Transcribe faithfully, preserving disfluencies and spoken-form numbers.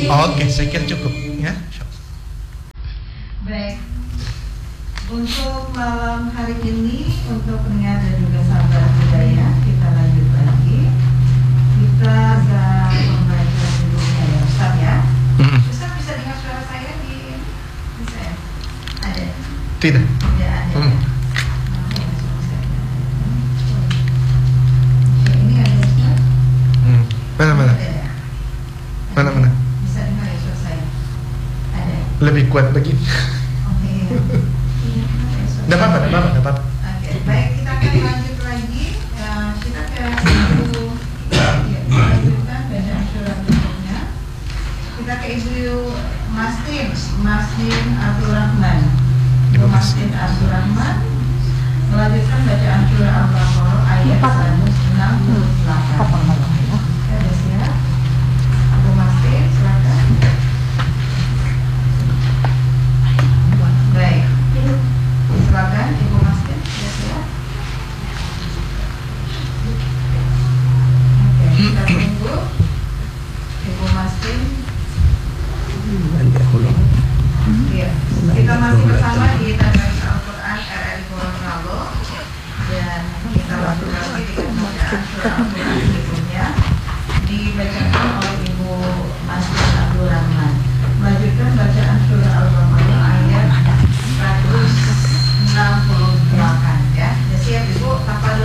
Oke, okay, saya kira cukup ya. Baik. Untuk malam hari ini, untuk pendengar dan juga sahabat budaya, kita lanjut lagi. Kita akan membaca dulunya ya, Ustaz ya. Mm-hmm. Ustaz bisa dengar suara saya di, bisa ya? Ada? Tidak. Tidak ada. Mm. Ini ada Ustaz? Hmm. Mana mana? Mana mana? Bisa dengar ya suara saya? Ada. Lebih kuat begini. Oke. Tidak apa-apa, tidak apa-apa, tidak apa-apa. Oke, baik, kita akan lanjut lagi. Ya, kita ke ibu, ya, lanjutkan bacaan surat berikutnya. Kita ke ibu Mastin, Mastin Abdul Rahman. Ibu Mastin Abdul Rahman melanjutkan bacaan surah Al-Baqarah ayat seratus enam puluh delapan. Ada siap? Ibu Mastin, silakan. Baik. Silakan Ibu Mastin, sudah siap? Oke, kita tunggu Ibu Mastin. Iya, kita masih bersama di